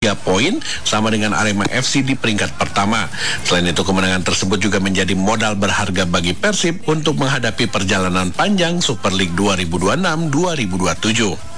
3 poin sama dengan Arema FC di peringkat pertama. Selain itu, kemenangan tersebut juga menjadi modal berharga bagi Persib untuk menghadapi perjalanan panjang Super League 2026-2027.